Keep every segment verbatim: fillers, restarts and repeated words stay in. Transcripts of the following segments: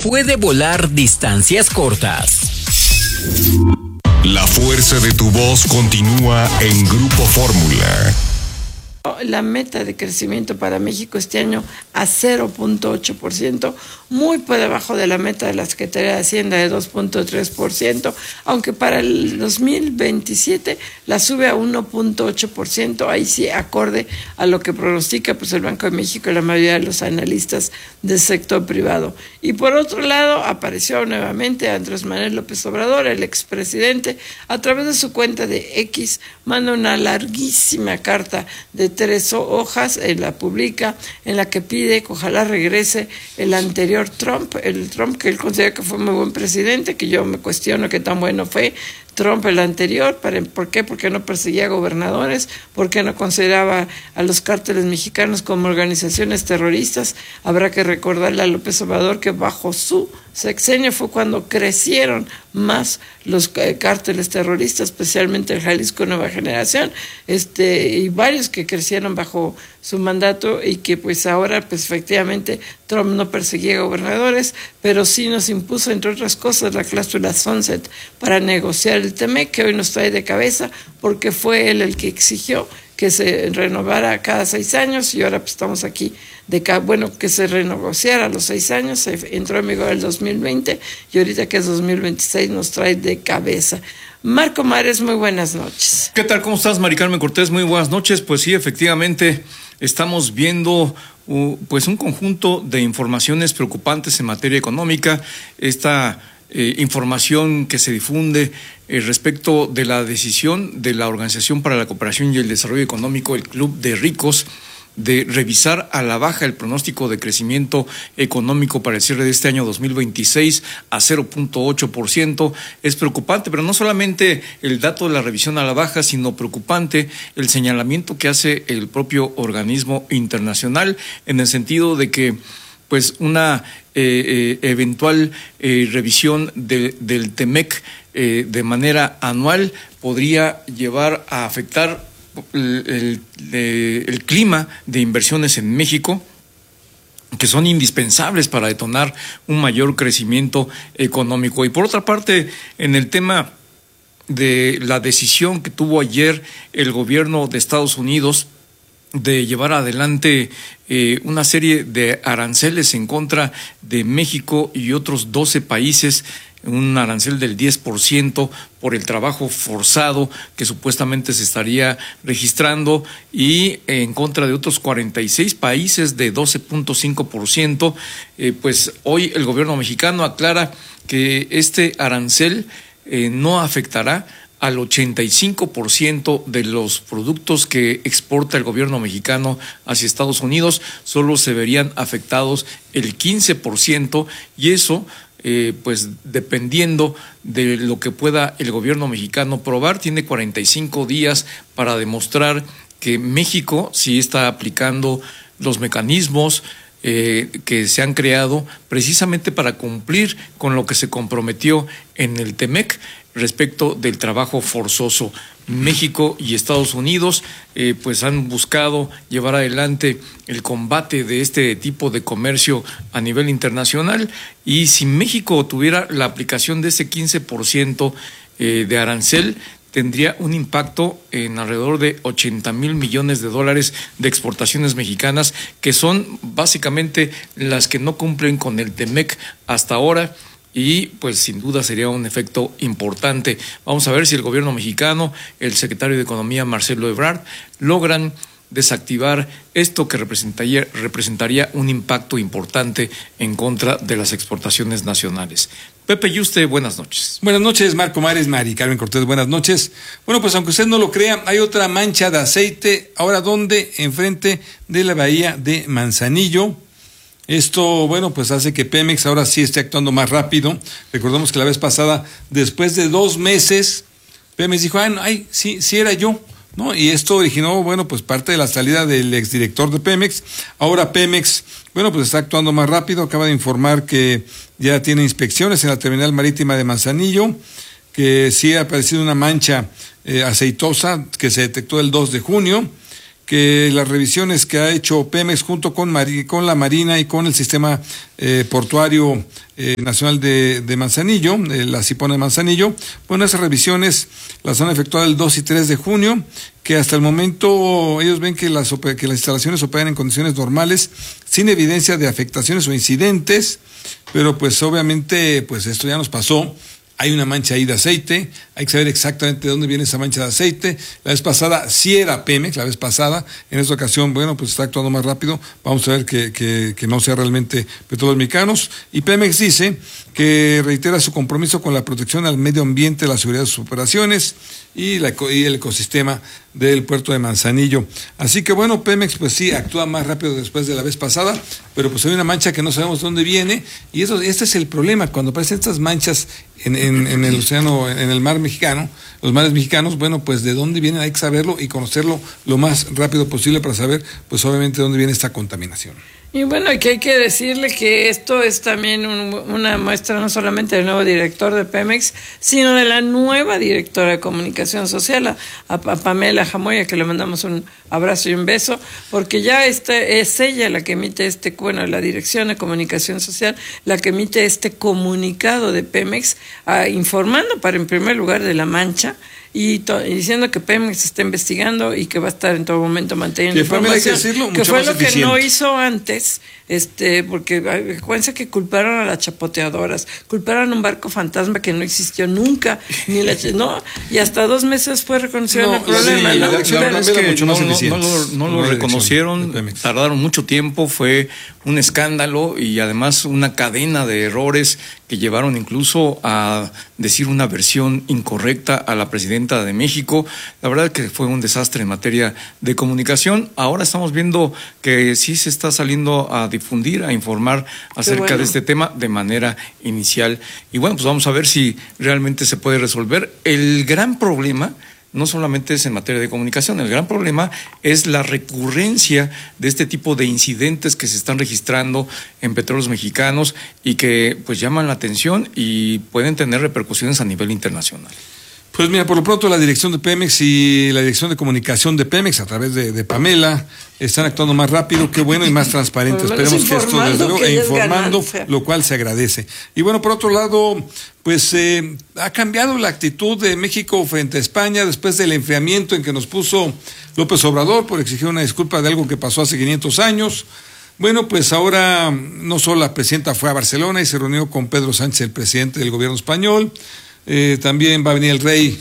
puede volar distancias cortas. La fuerza de tu voz continúa en Grupo Fórmula. La meta de crecimiento para México este año a cero punto ocho por ciento, muy por debajo de la meta de la Secretaría de Hacienda de dos punto tres por ciento, aunque para el dos mil veintisiete la sube a uno punto ocho por ciento, ahí sí acorde a lo que pronostica pues el Banco de México y la mayoría de los analistas del sector privado. Y por otro lado apareció nuevamente Andrés Manuel López Obrador, el expresidente, a través de su cuenta de X, manda una larguísima carta de tres hojas, eh, la publica, en la que pide que ojalá regrese el anterior Trump, el Trump que él considera que fue muy buen presidente, que yo me cuestiono qué tan bueno fue Trump el anterior. ¿Para, ¿Por qué? Porque no perseguía gobernadores, porque no consideraba a los cárteles mexicanos como organizaciones terroristas. Habrá que recordarle a López Obrador que bajo su sexenio fue cuando crecieron más los cárteles terroristas, especialmente el Jalisco Nueva Generación, este, y varios que crecieron bajo su mandato, y que pues ahora pues efectivamente Trump no perseguía gobernadores, pero sí nos impuso, entre otras cosas, la cláusula Sunset para negociar el T M E C, que hoy nos trae de cabeza, porque fue él el que exigió que se renovara cada seis años, y ahora pues estamos aquí, de cada, bueno, que se renegociara a los seis años, se entró en vigor el dos mil veinte, y ahorita que es dos mil veintiséis nos trae de cabeza. Marco Mares, muy buenas noches. ¿Qué tal? ¿Cómo estás, Mari Carmen Cortés? Muy buenas noches. Pues sí, efectivamente, estamos viendo uh, pues un conjunto de informaciones preocupantes en materia económica. Esta eh, información que se difunde eh, respecto de la decisión de la Organización para la Cooperación y el Desarrollo Económico, el Club de Ricos, de revisar a la baja el pronóstico de crecimiento económico para el cierre de este año dos mil veintiséis a cero punto ocho por ciento. Es preocupante, pero no solamente el dato de la revisión a la baja, sino preocupante el señalamiento que hace el propio organismo internacional, en el sentido de que pues una eh, eh, eventual eh, revisión de, del T M E C eh, de manera anual podría llevar a afectar El, el, el clima de inversiones en México, que son indispensables para detonar un mayor crecimiento económico. Y por otra parte, en el tema de la decisión que tuvo ayer el gobierno de Estados Unidos de llevar adelante eh, una serie de aranceles en contra de México y otros doce países, un arancel del diez por ciento por el trabajo forzado que supuestamente se estaría registrando, y en contra de otros cuarenta y seis países de doce punto cinco por ciento, eh, pues hoy el gobierno mexicano aclara que este arancel eh, no afectará al ochenta y cinco por ciento de los productos que exporta el gobierno mexicano hacia Estados Unidos. Solo se verían afectados el quince por ciento, y eso Eh, pues dependiendo de lo que pueda el gobierno mexicano probar. Tiene cuarenta y cinco días para demostrar que México sí está aplicando los mecanismos eh, que se han creado precisamente para cumplir con lo que se comprometió en el T M E C respecto del trabajo forzoso. México y Estados Unidos eh, pues han buscado llevar adelante el combate de este tipo de comercio a nivel internacional, y si México tuviera la aplicación de ese quince por ciento eh, de arancel, tendría un impacto en alrededor de ochenta mil millones de dólares de exportaciones mexicanas, que son básicamente las que no cumplen con el T M E C hasta ahora. Y pues sin duda sería un efecto importante. Vamos a ver si el gobierno mexicano, el secretario de Economía Marcelo Ebrard, logran desactivar esto que representaría, representaría un impacto importante en contra de las exportaciones nacionales. Pepe Yuste, buenas noches. Buenas noches, Marco Mares, Mari Carmen Cortés, buenas noches. Bueno, pues aunque usted no lo crea, hay otra mancha de aceite, ahora donde, enfrente de la bahía de Manzanillo. Esto, bueno, pues hace que Pemex ahora sí esté actuando más rápido. Recordemos que la vez pasada, después de dos meses, Pemex dijo, ah, no, ay, sí, sí era yo, ¿no? Y esto originó, bueno, pues parte de la salida del exdirector de Pemex. Ahora Pemex, bueno, pues está actuando más rápido. Acaba de informar que ya tiene inspecciones en la terminal marítima de Manzanillo, que sí ha aparecido una mancha eh, aceitosa que se detectó el dos de junio, que las revisiones que ha hecho Pemex junto con, Mari, con la Marina y con el Sistema eh, Portuario eh, Nacional de, de Manzanillo, eh, la Cipona de Manzanillo, bueno, esas revisiones las han efectuado el dos y tres de junio, que hasta el momento ellos ven que las, que las instalaciones operan en condiciones normales, sin evidencia de afectaciones o incidentes, pero pues obviamente pues esto ya nos pasó. Hay una mancha ahí de aceite, hay que saber exactamente de dónde viene esa mancha de aceite. La vez pasada sí era Pemex, la vez pasada, en esta ocasión, bueno, pues está actuando más rápido, vamos a ver que, que, que no sea realmente Petróleos Mexicanos. Y Pemex dice que reitera su compromiso con la protección al medio ambiente, la seguridad de sus operaciones y, la, y el ecosistema del puerto de Manzanillo. Así que bueno, Pemex pues sí actúa más rápido después de la vez pasada, pero pues hay una mancha que no sabemos dónde viene, y eso, este es el problema, cuando aparecen estas manchas en, en, en el océano, en el mar mexicano, los mares mexicanos, bueno, pues de dónde vienen hay que saberlo y conocerlo lo más rápido posible para saber, pues obviamente, dónde viene esta contaminación. Y bueno, y que hay que decirle que esto es también un, una muestra no solamente del nuevo director de Pemex, sino de la nueva directora de comunicación social, a, a Pamela Jamoya, que le mandamos un abrazo y un beso, porque ya este, es ella la que emite este, bueno, la dirección de comunicación social, la que emite este comunicado de Pemex, a, informando para en primer lugar de la mancha, Y, to, y diciendo que Pemex está investigando y que va a estar en todo momento manteniendo información, que, decirlo, que fue lo eficiente. Que no hizo antes, este, porque acuérdense que culparon a las chapoteadoras, culparon a un barco fantasma que no existió nunca, ni la, no, y hasta dos meses después reconocieron no, el problema. Sí, ¿no? La, la, la es que no, no, no, lo, no lo reconocieron, tardaron mucho tiempo, fue un escándalo y además una cadena de errores que llevaron incluso a decir una versión incorrecta a la presidenta de México. La verdad que fue un desastre en materia de comunicación. Ahora estamos viendo que sí se está saliendo a difundir, a informar acerca bueno. de este tema de manera inicial. Y bueno, pues vamos a ver si realmente se puede resolver. El gran problema no solamente es en materia de comunicación, el gran problema es la recurrencia de este tipo de incidentes que se están registrando en Petróleos Mexicanos y que pues llaman la atención y pueden tener repercusiones a nivel internacional. Pues mira, por lo pronto la dirección de Pemex y la dirección de comunicación de Pemex a través de, de Pamela están actuando más rápido, qué bueno, y más transparente. Esperemos que esto, desde luego, e informando, lo cual se agradece. Y bueno, por otro lado, pues eh, ha cambiado la actitud de México frente a España después del enfriamiento en que nos puso López Obrador por exigir una disculpa de algo que pasó hace quinientos años. Bueno, pues ahora no solo la presidenta fue a Barcelona y se reunió con Pedro Sánchez, el presidente del gobierno español. Eh, también va a venir el rey,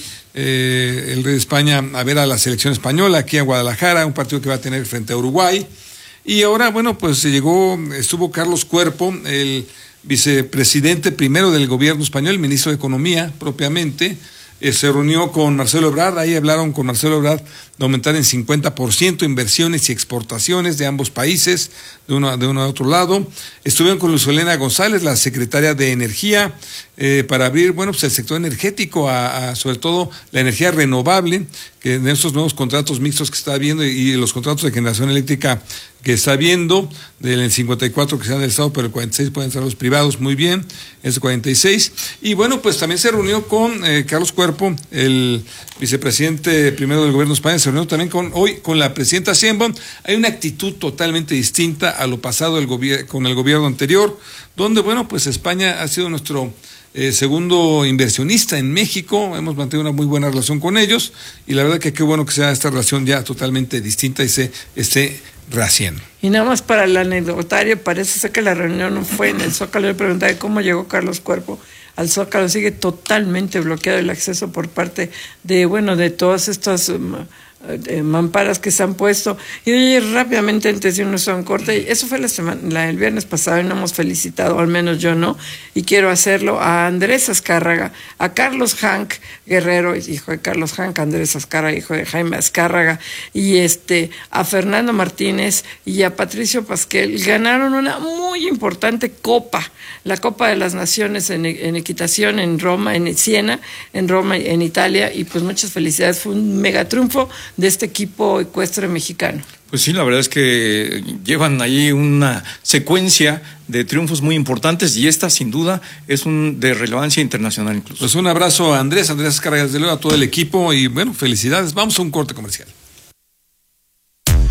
eh, el rey de España a ver a la selección española aquí en Guadalajara, un partido que va a tener frente a Uruguay. Y ahora, bueno, pues se llegó, estuvo Carlos Cuerpo, el vicepresidente primero del gobierno español, ministro de Economía propiamente, eh, se reunió con Marcelo Ebrard, ahí hablaron con Marcelo Ebrard de aumentar en cincuenta por ciento inversiones y exportaciones de ambos países, de uno, de uno a otro lado. Estuvieron con Luz Helena González, la secretaria de Energía, eh, para abrir, bueno, pues el sector energético, a, a, sobre todo la energía renovable, que en esos nuevos contratos mixtos que está habiendo y, y los contratos de generación eléctrica que está habiendo, del cincuenta y cuatro que sean del Estado, pero el cuarenta y seis pueden ser los privados, muy bien, es cuarenta y seis. Y bueno, pues también se reunió con eh, Carlos Cuerpo, el vicepresidente primero del gobierno de España, se reunió también con hoy con la presidenta Sheinbaum. Hay una actitud totalmente distinta a lo pasado el gobier- con el gobierno anterior, donde, bueno, pues España ha sido nuestro eh, segundo inversionista en México, hemos mantenido una muy buena relación con ellos, y la verdad que qué bueno que sea esta relación ya totalmente distinta y se esté rehaciendo. Y nada más para el anecdotario, parece ser que la reunión no fue en el Zócalo. Le pregunté cómo llegó Carlos Cuerpo al Zócalo. Sigue totalmente bloqueado el acceso por parte de, bueno, de todas estas um, eh, mamparas que se han puesto. Y oye, rápidamente, antes de irnos a un corte, eso fue la semana, la, el viernes pasado, y no hemos felicitado, al menos yo no, y quiero hacerlo, a Andrés Azcárraga, a Carlos Hank Guerrero, hijo de Carlos Hank, Andrés Azcárraga, hijo de Jaime Azcárraga, y este, a Fernando Martínez y a Patricio Pasquel. Ganaron una muy importante copa, la Copa de las Naciones en, en equitación en Roma, en Siena, en Roma, en Italia, y pues muchas felicidades. Fue un megatriunfo de este equipo ecuestre mexicano. Pues sí, la verdad es que llevan ahí una secuencia de triunfos muy importantes y esta sin duda es un de relevancia internacional incluso. Pues un abrazo a Andrés, Andrés Azcárraga, desde luego a todo el equipo y bueno, felicidades. Vamos a un corte comercial.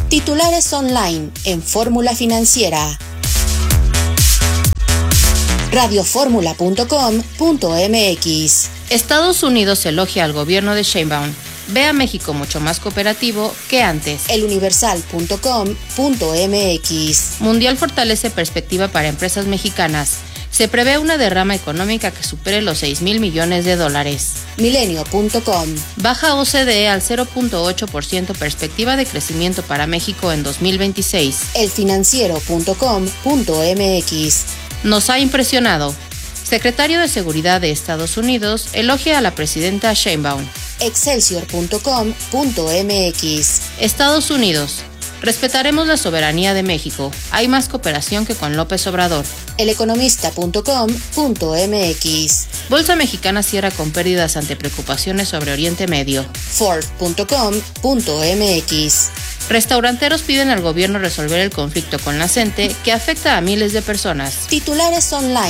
Titulares online en Fórmula Financiera. radio fórmula punto com punto m x. Estados Unidos elogia al gobierno de Sheinbaum. Ve a México mucho más cooperativo que antes. el universal punto com punto m x. Mundial fortalece perspectiva para empresas mexicanas. Se prevé una derrama económica que supere los seis mil millones de dólares. milenio punto com. Baja O C D E al cero punto ocho por ciento perspectiva de crecimiento para México en dos mil veintiséis. el financiero punto com punto m x. Nos ha impresionado. Secretario de Seguridad de Estados Unidos elogia a la presidenta Sheinbaum. excelsior punto com punto m x. Estados Unidos. Respetaremos la soberanía de México. Hay más cooperación que con López Obrador. el economista punto com punto m x. Bolsa Mexicana cierra con pérdidas ante preocupaciones sobre Oriente Medio. ford punto com punto m x. Restauranteros piden al gobierno resolver el conflicto con la CENTE que afecta a miles de personas. Titulares online